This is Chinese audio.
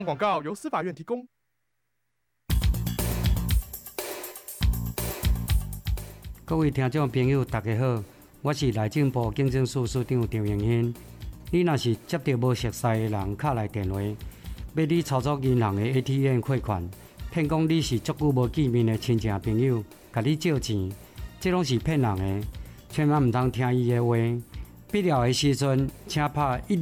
广告由司法院提供。 各位听众朋友，大家好，我是内政部警政署署长张荣兴。你若是接到无熟悉的人敲来电话，要你操作银行的 ATM 汇款，骗讲你是足久无见面的亲戚朋友，甲你借钱，这拢是骗人的，千万唔通听伊的话。必要的时阵，请拍